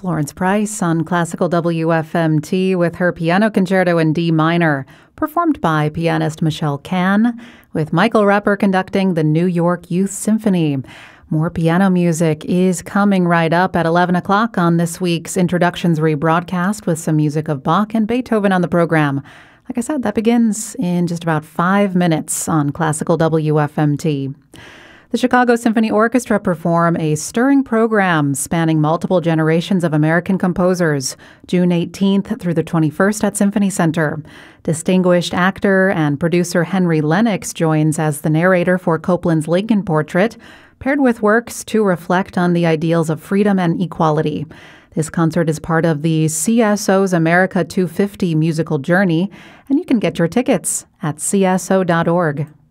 Florence Price on Classical WFMT with her piano concerto in D minor, performed by pianist Michelle Kahn, with Michael Rapper conducting the New York Youth Symphony. More piano music is coming right up at 11 o'clock on this week's Introductions rebroadcast with some music of Bach and Beethoven on the program. Like I said, that begins in just about 5 minutes on Classical WFMT. The Chicago Symphony Orchestra perform a stirring program spanning multiple generations of American composers, June 18th through the 21st at Symphony Center. Distinguished actor and producer Henry Lennox joins as the narrator for Copland's Lincoln Portrait, paired with works to reflect on the ideals of freedom and equality. This concert is part of the CSO's America 250 musical journey, and you can get your tickets at cso.org.